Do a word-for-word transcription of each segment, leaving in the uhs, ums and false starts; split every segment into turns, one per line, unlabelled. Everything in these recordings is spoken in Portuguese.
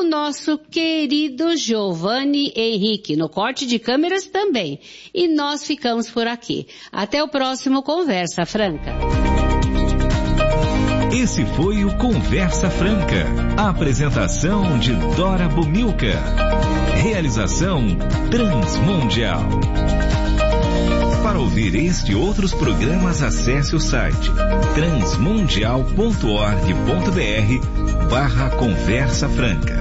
nosso querido Giovanni Henrique, no corte de câmeras também. E nós ficamos por aqui. Até o próximo Conversa Franca.
Esse foi o Conversa Franca. A apresentação de Dora Bumilca. Realização Transmundial. Para ouvir este e outros programas, acesse o site transmundial ponto org ponto br barra Conversa Franca.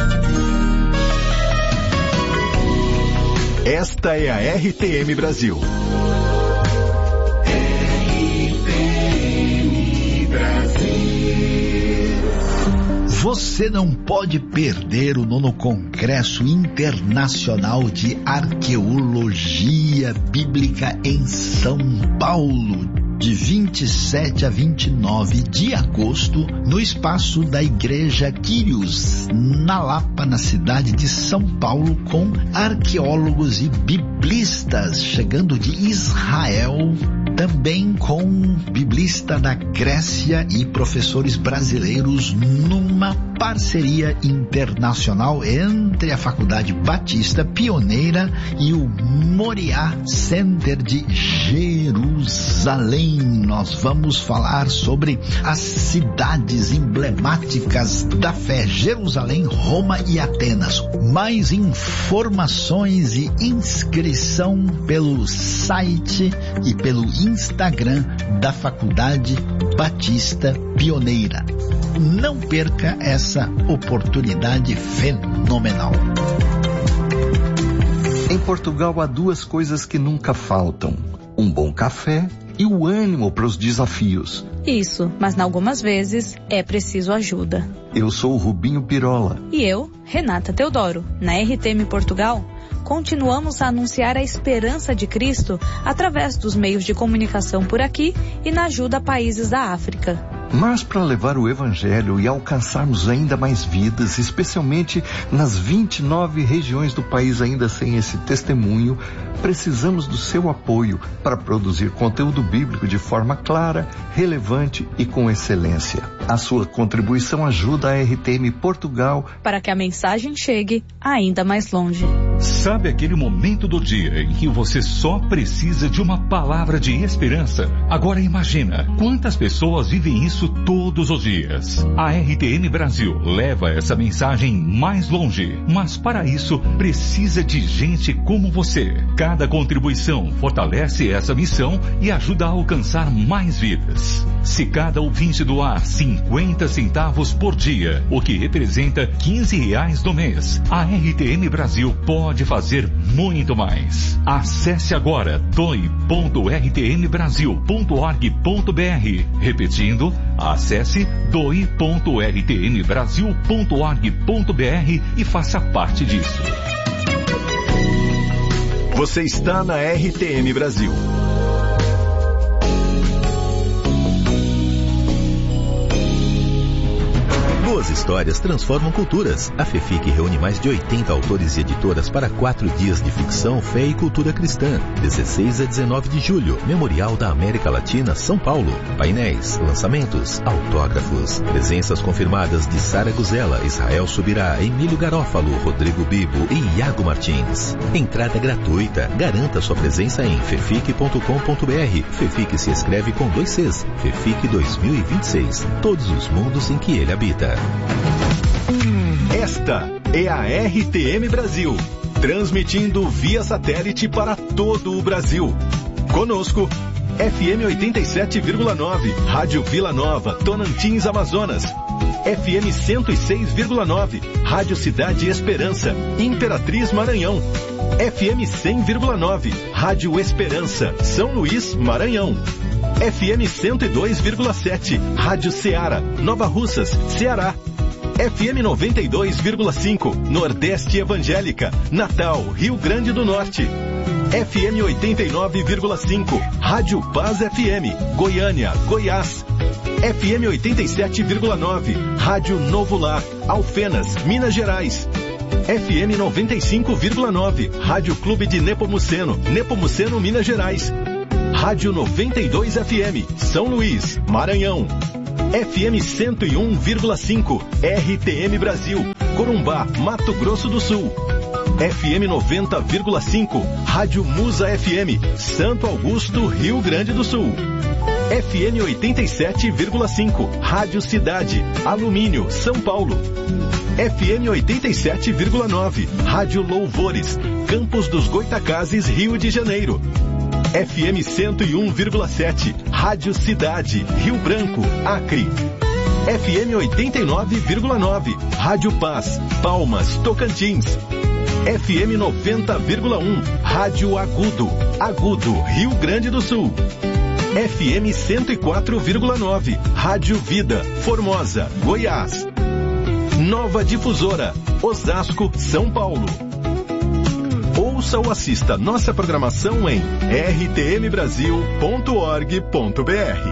Esta é a R T M Brasil.
Você não pode perder o nono Congresso Internacional de Arqueologia Bíblica em São Paulo, de vinte e sete a vinte e nove de agosto, no espaço da Igreja Quírios, na Lapa, na cidade de São Paulo, com arqueólogos e biblistas chegando de Israel, também com biblista da Grécia e professores brasileiros, numa parceria internacional entre a Faculdade Batista Pioneira e o Moriá Center de Jerusalém. Nós vamos falar sobre as cidades emblemáticas da fé: Jerusalém, Roma e Atenas. Mais informações e inscrição pelo site e pelo Instagram da Faculdade Batista Pioneira. Não perca essa oportunidade fenomenal.
Em Portugal há duas coisas que nunca faltam: um bom café e o ânimo para os desafios.
Isso, mas algumas vezes é preciso ajuda.
Eu sou o Rubinho Pirola.
E eu, Renata Teodoro. Na R T M Portugal, continuamos a anunciar a esperança de Cristo através dos meios de comunicação por aqui e na ajuda a países da África.
Mas para levar o Evangelho e alcançarmos ainda mais vidas, especialmente nas vinte e nove regiões do país ainda sem esse testemunho, precisamos do seu apoio para produzir conteúdo bíblico de forma clara, relevante e com excelência. A sua contribuição ajuda a R T M Portugal
para que a mensagem chegue ainda mais longe.
Sabe aquele momento do dia em que você só precisa de uma palavra de esperança? Agora imagina quantas pessoas vivem isso todos os dias. A R T M Brasil leva essa mensagem mais longe, mas para isso precisa de gente como você. Cada contribuição fortalece essa missão e ajuda a alcançar mais vidas. Se cada ouvinte doar cinquenta centavos por dia, o que representa quinze reais no mês, a R T M Brasil pode fazer muito mais. Acesse agora doe ponto r t m brasil ponto org ponto b r. Repetindo, acesse doe ponto r t m brasil ponto org ponto b r e faça parte disso.
Você está na R T M Brasil.
Boas histórias transformam culturas. A FEFIC reúne mais de oitenta autores e editoras para quatro dias de ficção, fé e cultura cristã. dezesseis a dezenove de julho, Memorial da América Latina, São Paulo. Painéis, lançamentos, autógrafos. Presenças confirmadas de Sara Guzela, Israel Subirá, Emílio Garófalo, Rodrigo Bibo e Iago Martins. Entrada gratuita. Garanta sua presença em fefic ponto com ponto b r. FEFIC se escreve com dois Cs. FEFIC dois mil e vinte e seis. Todos os mundos em que ele habita.
Esta é a R T M Brasil, transmitindo via satélite para todo o Brasil. Conosco, F M oitenta e sete vírgula nove, Rádio Vila Nova, Tonantins, Amazonas. F M cento e seis vírgula nove, Rádio Cidade Esperança, Imperatriz, Maranhão. F M cem vírgula nove, Rádio Esperança, São Luís, Maranhão. F M cento e dois vírgula sete, Rádio Ceará, Nova Russas, Ceará. F M noventa e dois vírgula cinco, Nordeste Evangélica, Natal, Rio Grande do Norte. F M oitenta e nove vírgula cinco, Rádio Paz F M, Goiânia, Goiás. F M oitenta e sete vírgula nove, Rádio Novo Lar, Alfenas, Minas Gerais. F M noventa e cinco vírgula nove, Rádio Clube de Nepomuceno, Nepomuceno, Minas Gerais. Rádio noventa e dois F M, São Luís, Maranhão. F M cento e um vírgula cinco, R T M Brasil, Corumbá, Mato Grosso do Sul. F M noventa vírgula cinco, Rádio Musa F M, Santo Augusto, Rio Grande do Sul. F M oitenta e sete vírgula cinco, Rádio Cidade, Alumínio, São Paulo. F M oitenta e sete vírgula nove, Rádio Louvores, Campos dos Goitacazes, Rio de Janeiro. F M cento e um vírgula sete, Rádio Cidade, Rio Branco, Acre. F M oitenta e nove vírgula nove, Rádio Paz, Palmas, Tocantins. F M noventa vírgula um, Rádio Agudo, Agudo, Rio Grande do Sul. F M cento e quatro vírgula nove, Rádio Vida, Formosa, Goiás. Nova Difusora, Osasco, São Paulo. Ouça ou assista nossa programação em r t m brasil ponto org ponto b r.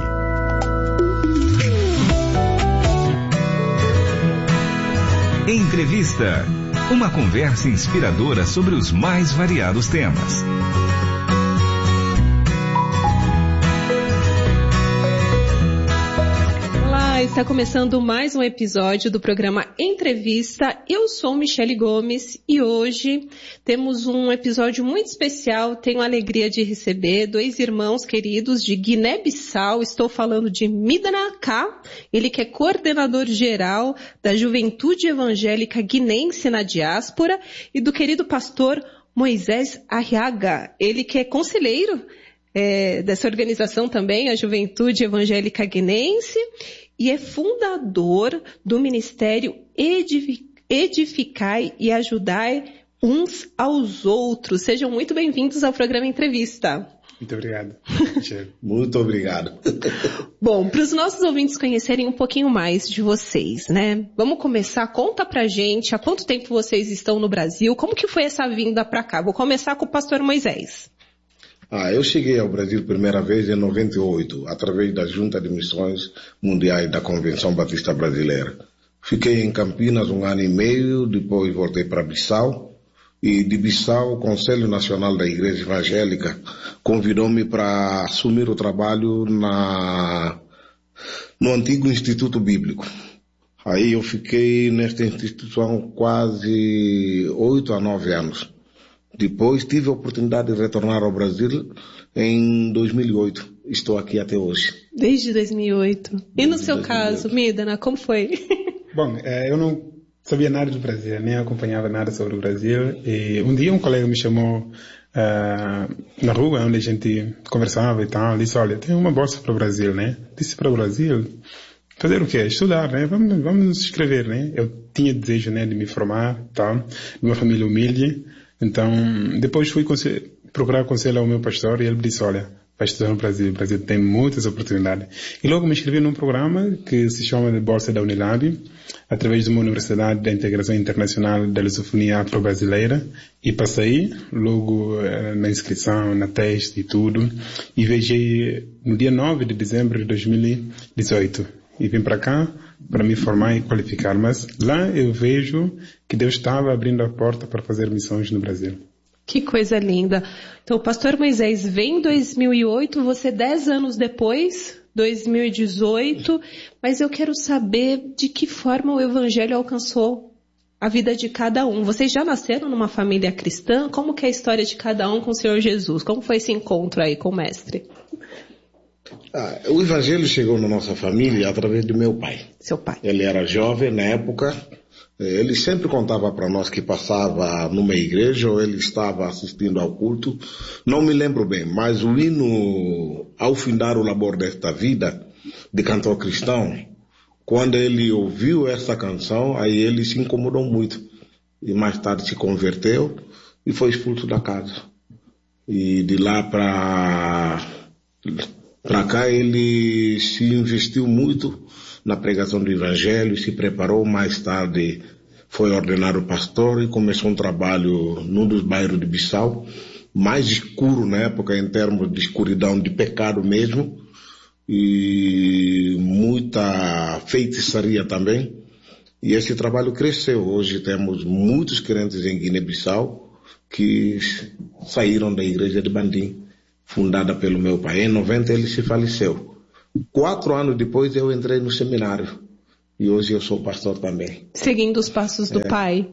Entrevista. Uma conversa inspiradora sobre os mais variados temas.
Olá, está começando mais um episódio do programa Entrevista. Eu sou Michele Gomes e hoje temos um episódio muito especial. Tenho a alegria de receber dois irmãos queridos de Guiné-Bissau. Estou falando de Midana Ka, ele que é coordenador geral da Juventude Evangélica Guinense na diáspora, e do querido pastor Moisés Arriaga, ele que é conselheiro é, dessa organização também, a Juventude Evangélica Guinense, e é fundador do Ministério Edificai e Ajudai uns aos outros. Sejam muito bem-vindos ao programa Entrevista.
Muito obrigado. Muito obrigado.
Bom, para os nossos ouvintes conhecerem um pouquinho mais de vocês, né? Vamos começar, conta pra gente há quanto tempo vocês estão no Brasil, como que foi essa vinda para cá? Vou começar com o pastor Moisés.
Ah, eu cheguei ao Brasil primeira vez em noventa e oito, através da Junta de Missões Mundiais da Convenção Batista Brasileira. Fiquei em Campinas um ano e meio, depois voltei para Bissau, e de Bissau o Conselho Nacional da Igreja Evangélica convidou-me para assumir o trabalho na, no antigo Instituto Bíblico. Aí eu fiquei nesta instituição quase oito a nove anos. Depois tive a oportunidade de retornar ao Brasil em dois mil e oito. Estou aqui até hoje.
Desde dois mil e oito. E no seu caso, Midana, como foi?
Bom, eu não sabia nada do Brasil, nem acompanhava nada sobre o Brasil. E um dia um colega me chamou uh, na rua, onde a gente conversava e tal. Disse, olha, tem uma bolsa para o Brasil, né? Disse, para o Brasil? Fazer o quê? Estudar, né? Vamos, vamos nos inscrever, né? Eu tinha desejo, né, de me formar, tal, de uma família humilde. Então, depois fui procurar conselho ao meu pastor e ele me disse, olha, vai estudar no Brasil, o Brasil tem muitas oportunidades. E logo me inscrevi num programa que se chama de Bolsa da Unilab, através de uma Universidade da Integração Internacional da Lusofonia Afro-Brasileira, e passei logo eh, na inscrição, na teste e tudo, e viajei no dia nove de dezembro de dois mil e dezoito. E vim para cá para me formar e qualificar. Mas lá eu vejo que Deus estava abrindo a porta para fazer missões no Brasil.
Que coisa linda. Então, o pastor Moisés vem em dois mil e oito, você dez anos depois, dois mil e dezoito, mas eu quero saber de que forma o Evangelho alcançou a vida de cada um. Vocês já nasceram numa família cristã? Como que é a história de cada um com o Senhor Jesus? Como foi esse encontro aí com o mestre?
Ah, o Evangelho chegou na nossa família através do meu pai.
Seu pai.
Ele era jovem na época. Ele sempre contava para nós que passava numa igreja ou ele estava assistindo ao culto. Não me lembro bem, mas o hino, ao findar o labor desta vida, de cantor cristão, quando ele ouviu essa canção, aí ele se incomodou muito. E mais tarde se converteu e foi expulso da casa. E de lá para... Para cá ele se investiu muito na pregação do Evangelho, se preparou, mais tarde foi ordenado pastor e começou um trabalho num dos bairros de Bissau, mais escuro na época em termos de escuridão, de pecado mesmo, e muita feitiçaria também. E esse trabalho cresceu. Hoje temos muitos crentes em Guiné-Bissau que saíram da igreja de Bandim, fundada pelo meu pai. Em noventa ele se faleceu. Quatro anos depois eu entrei no seminário. e hoje eu sou pastor também.
Seguindo os passos do
é.
pai.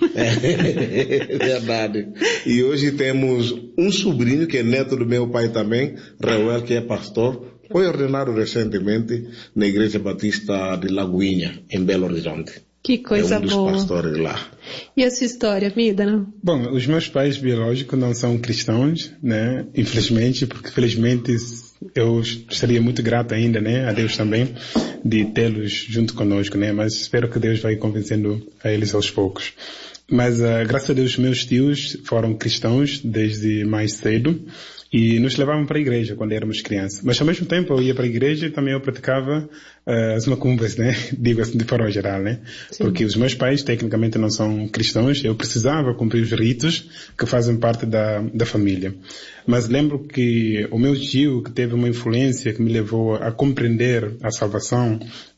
É verdade. E hoje temos um sobrinho que é neto do meu pai também, Reuel, que é pastor. Foi ordenado recentemente na Igreja Batista de Lagoinha, em Belo Horizonte.
Que coisa boa. É um dos
boa. pastores lá.
E a sua história, Midna?
Bom, os meus pais biológicos não são cristãos, né? Infelizmente, porque felizmente eu estaria muito grato ainda, né? A Deus também, de tê-los junto conosco, né? Mas espero que Deus vai convencendo a eles aos poucos. Mas, uh, graças a Deus, meus tios foram cristãos desde mais cedo e nos levavam para a igreja quando éramos crianças. Mas, ao mesmo tempo, eu ia para a igreja e também eu praticava uh, as macumbas, né? Digo assim de forma geral, né? Sim. Porque os meus pais, tecnicamente, não são cristãos. Eu precisava cumprir os ritos que fazem parte da, da família. Mas lembro que o meu tio, que teve uma influência que me levou a compreender a salvação,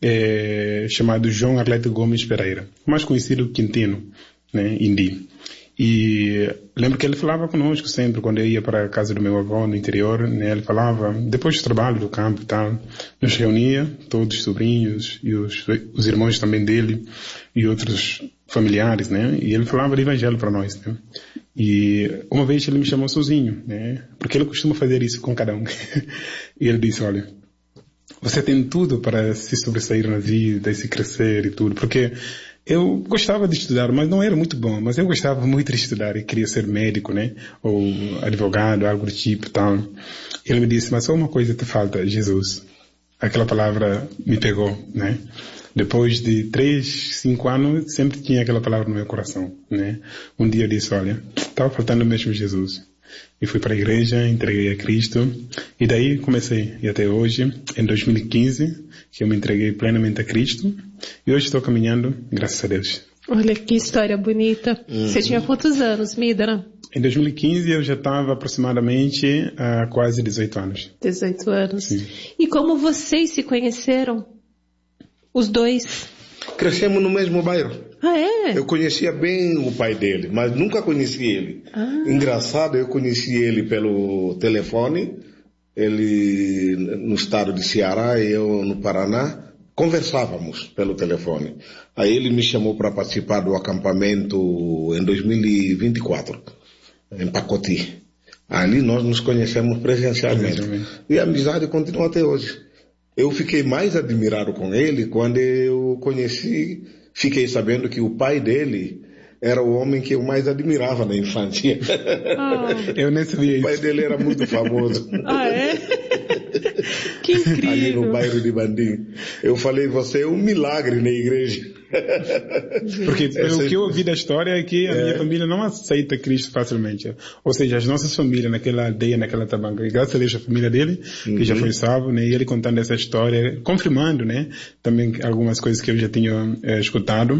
é chamado João Arlete Gomes Pereira, mais conhecido Quintino, né, Indi. E lembro que ele falava conosco sempre, quando eu ia para a casa do meu avô no interior, né, ele falava, depois do trabalho do campo e tal, nos reunia, todos os sobrinhos e os, os irmãos também dele e outros familiares, né, e ele falava de evangelho para nós, né. E uma vez ele me chamou sozinho, né, porque ele costuma fazer isso com cada um. E ele disse, olha, você tem tudo para se sobressair na vida e se crescer e tudo, porque eu gostava de estudar, mas não era muito bom, mas eu gostava muito de estudar e queria ser médico, né? Ou advogado, algo do tipo, tal. Ele me disse, mas só uma coisa te falta, Jesus. Aquela palavra me pegou, né? Depois de três, cinco anos, sempre tinha aquela palavra no meu coração, né? Um dia eu disse, olha, estava faltando mesmo Jesus. E fui para a igreja, entreguei a Cristo, e daí comecei, e até hoje, em dois mil e quinze, que eu me entreguei plenamente a Cristo, e hoje estou caminhando, graças a Deus.
Olha que história bonita. Uhum. Você tinha quantos anos, Midna?
Em dois mil e quinze eu já estava aproximadamente há quase dezoito anos.
dezoito anos.
Sim.
E como vocês se conheceram? Os dois?
Crescemos no mesmo bairro.
Ah, é?
Eu conhecia bem o pai dele, mas nunca conheci ele.
Ah.
Engraçado, eu conheci ele pelo telefone, ele no estado de Ceará e eu no Paraná. Conversávamos pelo telefone. Aí ele me chamou para participar do acampamento em dois mil e vinte e quatro, em Pacoti. Ali nós nos conhecemos presencialmente. E a amizade continua até hoje. Eu fiquei mais admirado com ele quando eu conheci, fiquei sabendo que o pai dele era o homem que eu mais admirava na infância.
Ah, eu nem sabia isso.
O pai dele era muito famoso.
Ah, é? Que incrível.
Ali no bairro de Bandim. Eu falei, você é um milagre na igreja.
Porque pelo é que eu ouvi da história é que a é. minha família não aceita Cristo facilmente. Ou seja, as nossas famílias naquela aldeia, naquela tabanca, graças a Deus a família dele, uhum. que já foi salvo, né, e ele contando essa história, confirmando, né, também algumas coisas que eu já tinha é, escutado,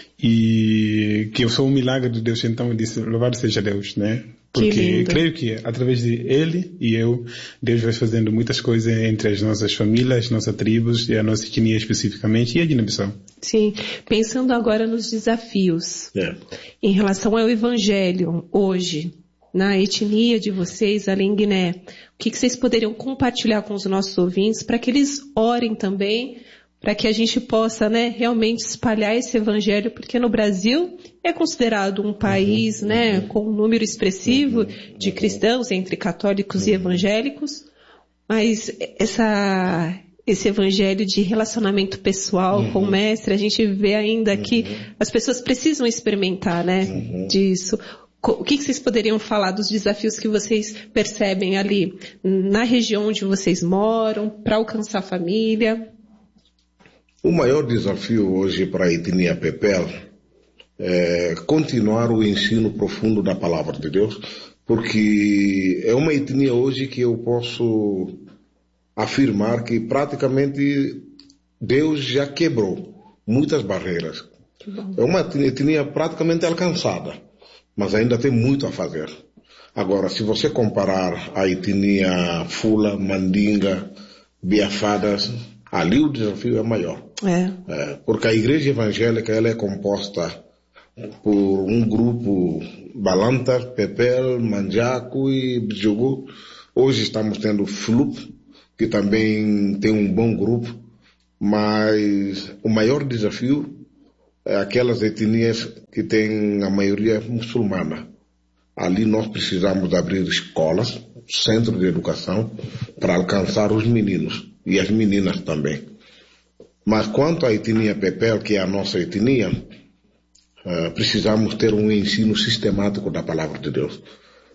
e que eu sou um milagre de Deus, então eu disse, louvado seja Deus, né? Porque creio que através de ele e eu, Deus vai fazendo muitas coisas entre as nossas famílias, nossas tribos e a nossa etnia especificamente e a Guiné-Bissau.
Sim, pensando agora nos desafios
é.
em relação ao Evangelho hoje, na etnia de vocês ali em Guiné, o que, que vocês poderiam compartilhar com os nossos ouvintes para que eles orem também, para que a gente possa, né, realmente espalhar esse evangelho, porque no Brasil é considerado um país, né, com um número expressivo de cristãos entre católicos e evangélicos, mas essa, esse evangelho de relacionamento pessoal com o mestre, a gente vê ainda que as pessoas precisam experimentar, né, disso. O que vocês poderiam falar dos desafios que vocês percebem ali na região onde vocês moram, para alcançar a família?
O maior desafio hoje para a etnia Pepel é continuar o ensino profundo da palavra de Deus, porque é uma etnia hoje que eu posso afirmar que praticamente Deus já quebrou muitas barreiras. É uma etnia praticamente alcançada, mas ainda tem muito a fazer. Agora, se você comparar a etnia Fula, Mandinga, Biafadas, ali o desafio é maior.
É.
É, porque a igreja evangélica ela é composta por um grupo Balanta, Pepel, Manjaco e Bjogu. Hoje estamos tendo Flup, que também tem um bom grupo, mas o maior desafio é aquelas etnias que têm a maioria muçulmana. Ali nós precisamos abrir escolas, centros de educação, para alcançar os meninos e as meninas também. Mas quanto à etnia Pepel, que é a nossa etnia, uh, precisamos ter um ensino sistemático da palavra de Deus.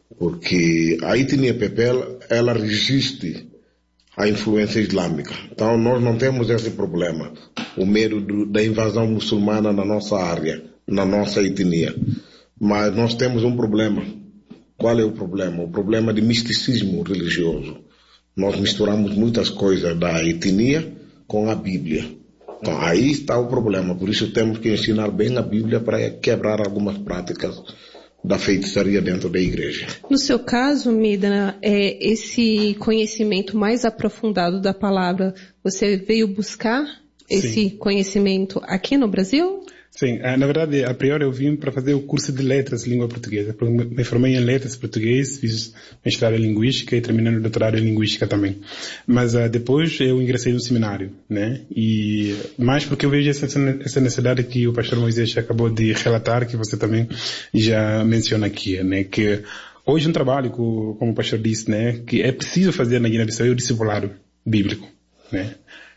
Porque a etnia Pepel, ela resiste à influência islâmica. Então nós não temos esse problema, o medo do, da invasão muçulmana na nossa área, na nossa etnia. Mas nós temos um problema. Qual é o problema? O problema de misticismo religioso. Nós misturamos muitas coisas da etnia com a Bíblia. Então aí está o problema. Por isso temos que ensinar bem a Bíblia para quebrar algumas práticas da feitiçaria dentro da igreja.
No seu caso, Mida, é, esse conhecimento mais aprofundado da palavra, você veio buscar esse Sim. conhecimento aqui no Brasil?
Sim, na verdade, a priori eu vim para fazer o curso de letras de língua portuguesa. Me formei em letras português, fiz mestrado em linguística e terminei o doutorado em linguística também. Mas uh, depois eu ingressei no seminário, né? E mais porque eu vejo essa, essa necessidade que o pastor Moisés acabou de relatar, que você também já menciona aqui, né? Que hoje um trabalho, como o pastor disse, né? Que é preciso fazer na Guiné-Bissau é o discipulado bíblico, né?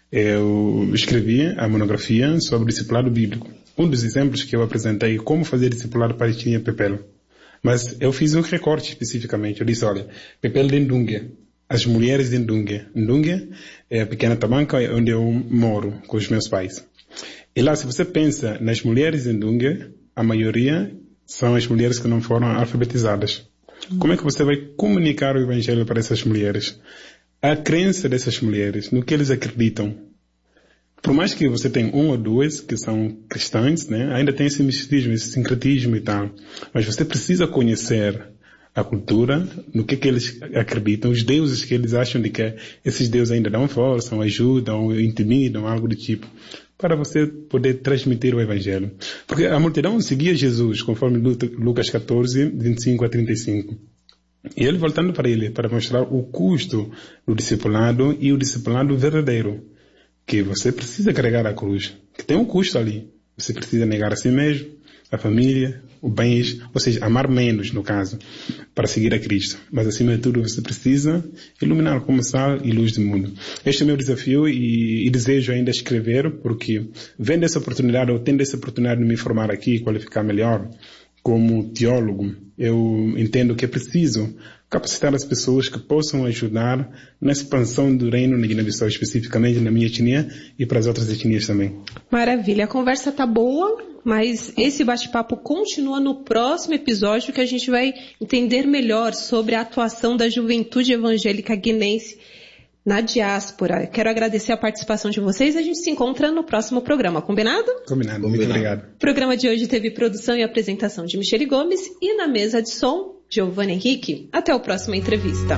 Eu escrevi a monografia sobre o discipulado bíblico. Um dos exemplos que eu apresentei como fazer discipulado para a etnia Pepelo. Mas eu fiz um recorte especificamente. Eu disse, olha, Pepelo de Ndungue, as mulheres de Ndungue. Ndungue é a pequena tabanca onde eu moro com os meus pais. E lá, se você pensa nas mulheres de Ndungue, a maioria são as mulheres que não foram alfabetizadas. Como é que você vai comunicar o evangelho para essas mulheres? A crença dessas mulheres, no que eles acreditam. Por mais que você tenha um ou duas que são cristãs, né, ainda tem esse misticismo, esse sincretismo e tal. Mas você precisa conhecer a cultura, no que que eles acreditam, os deuses que eles acham de que esses deuses ainda dão força, ou ajudam, ou intimidam, algo do tipo, para você poder transmitir o evangelho. Porque a multidão seguia Jesus, conforme Lucas catorze, vinte e cinco a trinta e cinco. E ele voltando para ele, para mostrar o custo do discipulado e o discipulado verdadeiro. Que você precisa carregar a cruz, que tem um custo ali. Você precisa negar a si mesmo, a família, o bens, ou seja, amar menos, no caso, para seguir a Cristo. Mas, acima de tudo, você precisa iluminar como sal e luz do mundo. Este é o meu desafio e, e desejo ainda escrever, porque vendo essa oportunidade, ou tendo essa oportunidade de me formar aqui e qualificar melhor como teólogo, eu entendo que é preciso capacitar as pessoas que possam ajudar na expansão do reino na Guiné-Bissau, especificamente na minha etnia e para as outras etnias também. Maravilha,
a conversa tá boa, mas esse bate-papo continua no próximo episódio, que a gente vai entender melhor sobre a atuação da juventude evangélica guinense na diáspora. Quero agradecer a participação de vocês e a gente se encontra no próximo programa. Combinado?
Combinado, muito obrigado.
O programa de hoje teve produção e apresentação de Michele Gomes e na mesa de som, Giovanni Henrique. Até o próximo entrevista.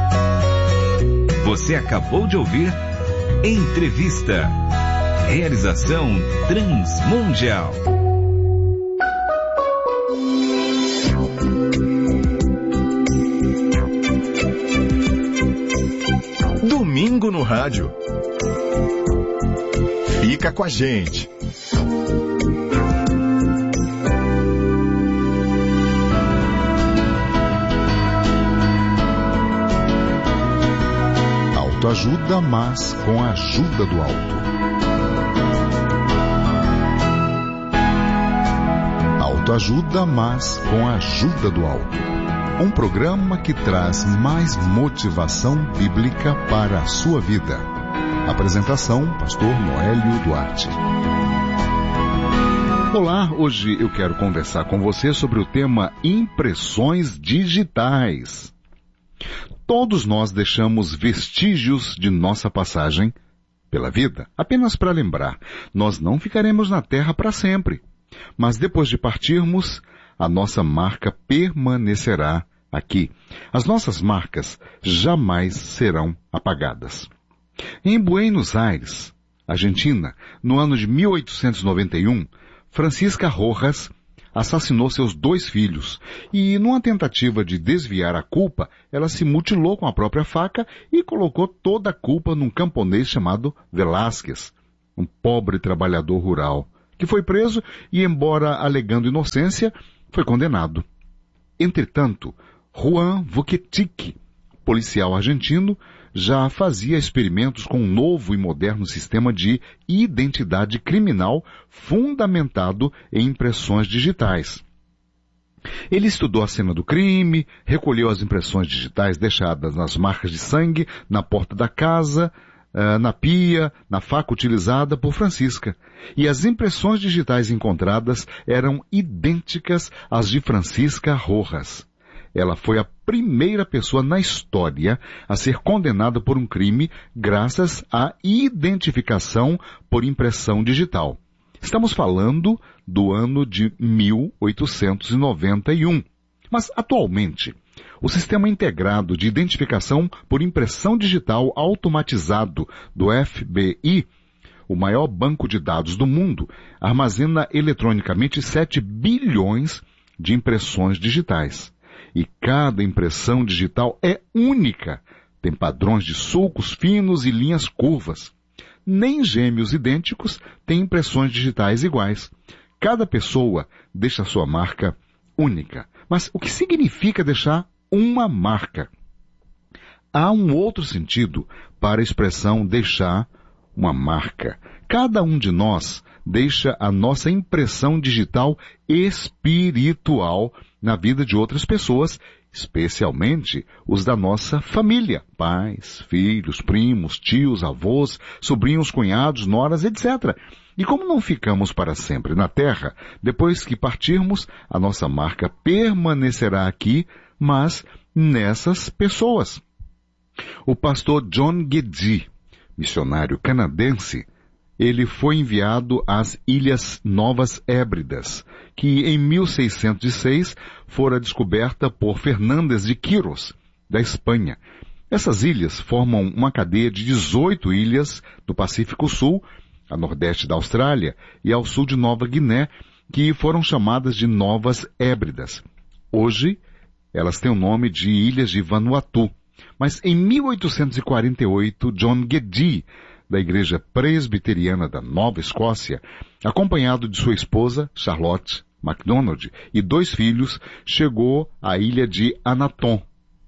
Você acabou de ouvir Entrevista. Realização Transmundial.
Domingo no rádio. Fica com a gente. Autoajuda, mas com a ajuda do alto. Autoajuda, mas com a ajuda do alto. Um programa que traz mais motivação bíblica para a sua vida. Apresentação, pastor Noélio Duarte. Olá, hoje eu quero conversar com você sobre o tema impressões digitais. Todos nós deixamos vestígios de nossa passagem pela vida, apenas para lembrar, nós não ficaremos na terra para sempre. Mas depois de partirmos, a nossa marca permanecerá aqui. As nossas marcas jamais serão apagadas. Em Buenos Aires, Argentina, no ano de mil oitocentos e noventa e um, Francisca Rojas assassinou seus dois filhos e, numa tentativa de desviar a culpa, ela se mutilou com a própria faca e colocou toda a culpa num camponês chamado Velázquez.
um pobre trabalhador rural, que foi preso e, embora alegando inocência, foi condenado. Entretanto, Juan Vuquetic, policial argentino, já fazia experimentos com um novo e moderno sistema de identidade criminal fundamentado em impressões digitais. Ele estudou a cena do crime, recolheu as impressões digitais deixadas nas marcas de sangue, na porta da casa, na pia, na faca utilizada por Francisca. E as impressões digitais encontradas eram idênticas às de Francisca Rojas. Ela foi a primeira pessoa na história a ser condenada por um crime graças à identificação por impressão digital. Estamos falando do ano de mil oitocentos e noventa e um. Mas, atualmente, o Sistema Integrado de Identificação por Impressão Digital Automatizado do F B I, o maior banco de dados do mundo, armazena eletronicamente sete bilhões de impressões digitais. E cada impressão digital é única. Tem padrões de sulcos finos e linhas curvas. Nem gêmeos idênticos têm impressões digitais iguais. Cada pessoa deixa sua marca única. Mas o que significa deixar uma marca? Há um outro sentido para a expressão deixar uma marca. Cada um de nós deixa a nossa impressão digital espiritual na vida de outras pessoas, especialmente os da nossa família, pais, filhos, primos, tios, avós, sobrinhos, cunhados, noras, etcétera. E como não ficamos para sempre na Terra, depois que partirmos, a nossa marca permanecerá aqui, mas nessas pessoas. O pastor John Guedji, missionário canadense, ele foi enviado às Ilhas Novas Hébridas, que em mil seiscentos e seis fora descoberta por Fernández de Quirós, da Espanha. Essas ilhas formam uma cadeia de dezoito ilhas do Pacífico Sul, a nordeste da Austrália e ao sul de Nova Guiné, que foram chamadas de Novas Hébridas. Hoje, elas têm o nome de Ilhas de Vanuatu. Mas em mil oitocentos e quarenta e oito, John Guedji, da Igreja Presbiteriana da Nova Escócia, acompanhado de sua esposa, Charlotte MacDonald, e dois filhos, chegou à ilha de Anatom,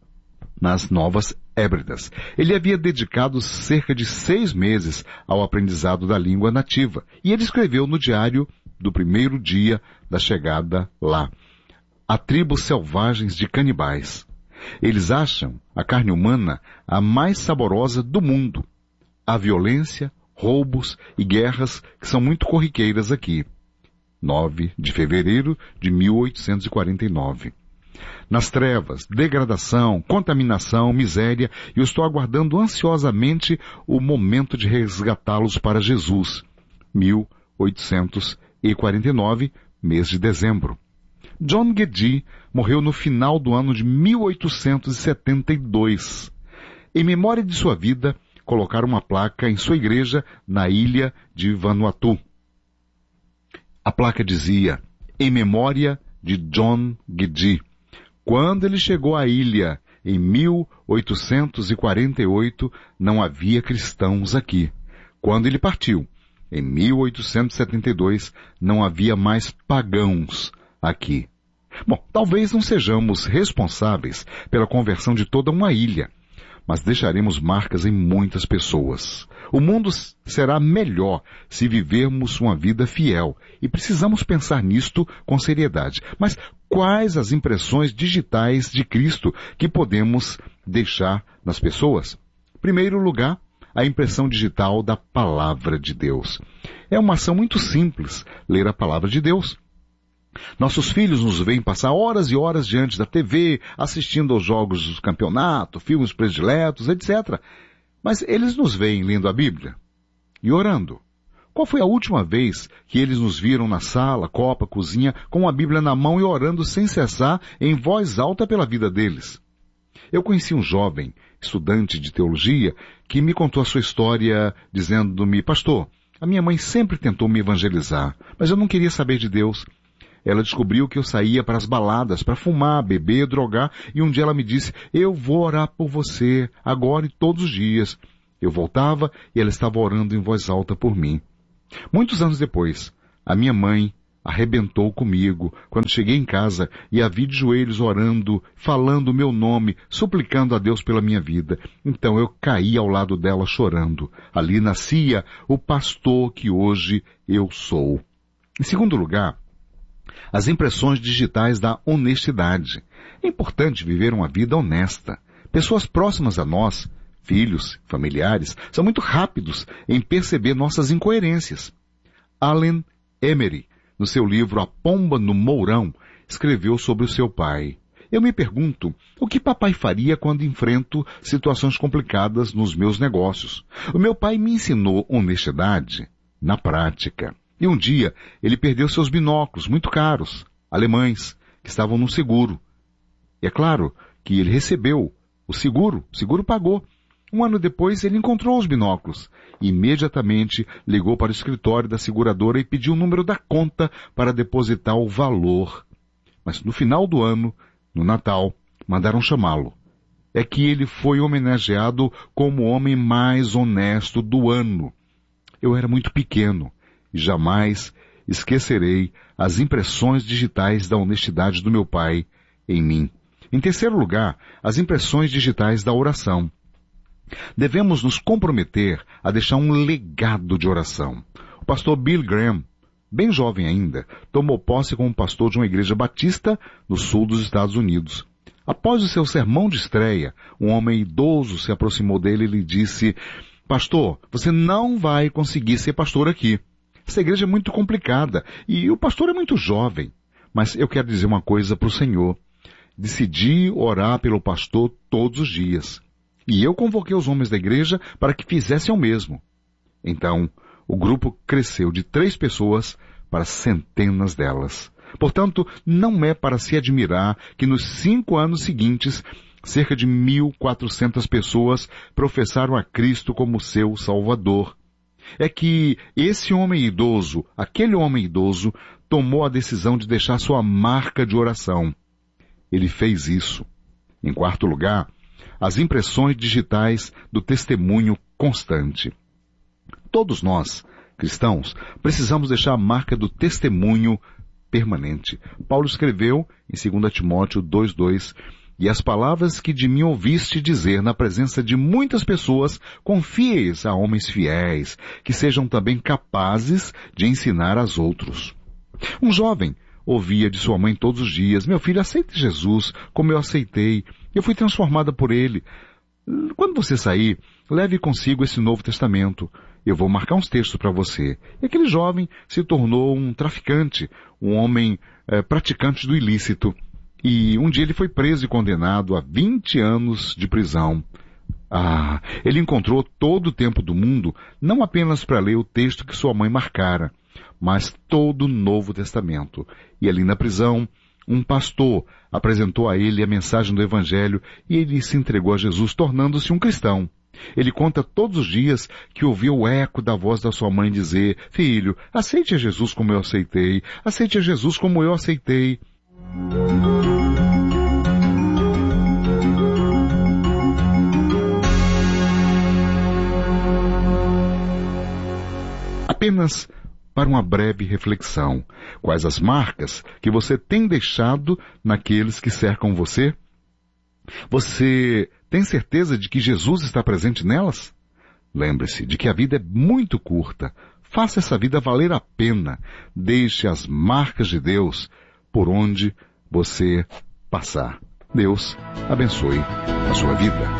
nas Novas Hébridas. Ele havia dedicado cerca de seis meses ao aprendizado da língua nativa, e ele escreveu no diário do primeiro dia da chegada lá: há tribos selvagens de canibais. Eles acham a carne humana a mais saborosa do mundo. Há violência, roubos e guerras que são muito corriqueiras aqui. nove de fevereiro de mil oitocentos e quarenta e nove. Nas trevas, degradação, contaminação, miséria, eu estou aguardando ansiosamente o momento de resgatá-los para Jesus. mil oitocentos e quarenta e nove, mês de dezembro. John Guedji morreu no final do ano de mil oitocentos e setenta e dois. Em memória de sua vida, colocaram uma placa em sua igreja na ilha de Vanuatu. A placa dizia: em memória de John Guedji. Quando ele chegou à ilha, em mil oitocentos e quarenta e oito, não havia cristãos aqui. Quando ele partiu, em mil oitocentos e setenta e dois, não havia mais pagãos aqui. Bom, talvez não sejamos responsáveis pela conversão de toda uma ilha, mas deixaremos marcas em muitas pessoas. O mundo será melhor se vivermos uma vida fiel, e precisamos pensar nisto com seriedade. Mas quais as impressões digitais de Cristo que podemos deixar nas pessoas? Em primeiro lugar, a impressão digital da Palavra de Deus. É uma ação muito simples, ler a Palavra de Deus. Nossos filhos nos veem passar horas e horas diante da T V, assistindo aos jogos do campeonato, filmes prediletos, etcétera. Mas eles nos veem lendo a Bíblia e orando. Qual foi a última vez que eles nos viram na sala, copa, cozinha, com a Bíblia na mão e orando sem cessar, em voz alta pela vida deles? Eu conheci um jovem, estudante de teologia, que me contou a sua história dizendo-me: pastor, a minha mãe sempre tentou me evangelizar, mas eu não queria saber de Deus. Ela descobriu que eu saía para as baladas, para fumar, beber, drogar, e um dia ela me disse: eu vou orar por você, agora e todos os dias. Eu voltava e ela estava orando em voz alta por mim. Muitos anos depois, a minha mãe arrebentou comigo quando cheguei em casa e a vi de joelhos orando, falando o meu nome, suplicando a Deus pela minha vida. Então eu caí ao lado dela chorando. Ali nascia o pastor que hoje eu sou. Em segundo lugar, as impressões digitais da honestidade. É importante viver uma vida honesta. Pessoas próximas a nós, filhos, familiares, são muito rápidos em perceber nossas incoerências. Allen Emery, no seu livro A Pomba no Mourão, escreveu sobre o seu pai. Eu me pergunto, o que papai faria quando enfrento situações complicadas nos meus negócios? O meu pai me ensinou honestidade na prática. E um dia, ele perdeu seus binóculos, muito caros, alemães, que estavam no seguro. E é claro que ele recebeu o seguro, o seguro pagou. Um ano depois, ele encontrou os binóculos e imediatamente ligou para o escritório da seguradora e pediu o número da conta para depositar o valor. Mas no final do ano, no Natal, mandaram chamá-lo. É que ele foi homenageado como o homem mais honesto do ano. Eu era muito pequeno e jamais esquecerei as impressões digitais da honestidade do meu pai em mim. Em terceiro lugar, as impressões digitais da oração. Devemos nos comprometer a deixar um legado de oração. O pastor Bill Graham, bem jovem ainda, tomou posse como pastor de uma igreja batista no sul dos Estados Unidos. Após o seu sermão de estreia, um homem idoso se aproximou dele e lhe disse: pastor, você não vai conseguir ser pastor aqui. Essa igreja é muito complicada e o pastor é muito jovem. Mas eu quero dizer uma coisa para o Senhor. Decidi orar pelo pastor todos os dias. E eu convoquei os homens da igreja para que fizessem o mesmo. Então, o grupo cresceu de três pessoas para centenas delas. Portanto, não é para se admirar que nos cinco anos seguintes, cerca de mil e quatrocentas pessoas professaram a Cristo como seu Salvador. É que esse homem idoso, aquele homem idoso, tomou a decisão de deixar sua marca de oração. Ele fez isso. Em quarto lugar, as impressões digitais do testemunho constante. Todos nós, cristãos, precisamos deixar a marca do testemunho permanente. Paulo escreveu em dois Timóteo dois, dois, e as palavras que de mim ouviste dizer na presença de muitas pessoas, confie-as a homens fiéis, que sejam também capazes de ensinar aos outros. Um jovem ouvia de sua mãe todos os dias: meu filho, aceite Jesus como eu aceitei. Eu fui transformada por ele. Quando você sair, leve consigo esse Novo Testamento. Eu vou marcar uns textos para você. E aquele jovem se tornou um traficante, um homem eh, praticante do ilícito. E um dia ele foi preso e condenado a vinte anos de prisão. Ah, ele encontrou todo o tempo do mundo, não apenas para ler o texto que sua mãe marcara, mas todo o Novo Testamento. E ali na prisão, um pastor apresentou a ele a mensagem do Evangelho e ele se entregou a Jesus, tornando-se um cristão. Ele conta todos os dias que ouviu o eco da voz da sua mãe dizer: filho, aceite a Jesus como eu aceitei, aceite a Jesus como eu aceitei. Apenas para uma breve reflexão. Quais as marcas que você tem deixado naqueles que cercam você? Você tem certeza de que Jesus está presente nelas? Lembre-se de que a vida é muito curta. Faça essa vida valer a pena. Deixe as marcas de Deus por onde você passar. Deus abençoe a sua vida.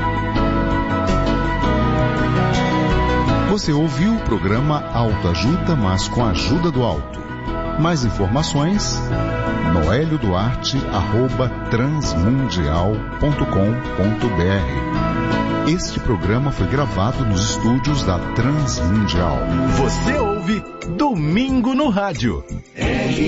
Você ouviu o programa Autoajuda, mas com a ajuda do alto. Mais informações, noelio duarte arroba transmundial ponto com ponto br. Este programa foi gravado nos estúdios da Transmundial.
Você ouve Domingo no Rádio.